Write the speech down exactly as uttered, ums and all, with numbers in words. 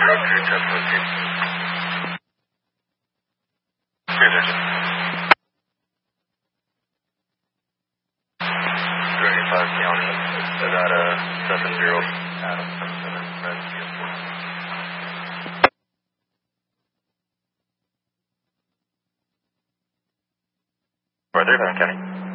thirty-five County, Nevada, seven zero, Adam, seven seven, Red, C S four. Right there, County.